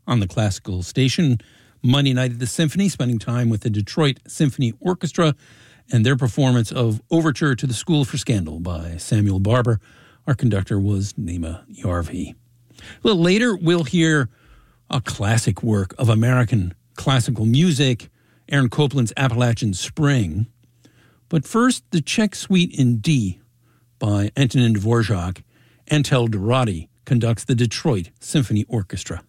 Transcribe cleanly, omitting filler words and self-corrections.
on the classical station. Monday night at the Symphony, spending time with the Detroit Symphony Orchestra and their performance of Overture to the School for Scandal by Samuel Barber. Our conductor was Nema Yarvi. A little later, we'll hear a classic work of American classical music, Aaron Copland's Appalachian Spring. But first, the Czech Suite in D by Antonin Dvorak. Antel Dorati conducts the Detroit Symphony Orchestra.